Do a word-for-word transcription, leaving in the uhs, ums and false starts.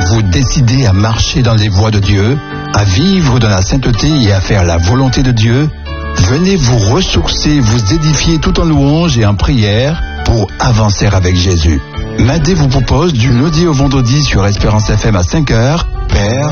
vous décidez à marcher dans les voies de Dieu, à vivre dans la sainteté et à faire la volonté de Dieu, venez vous ressourcer, vous édifier tout en louange et en prière pour avancer avec Jésus. Madé vous propose du lundi au vendredi sur Espérance F M à cinq heures. Père,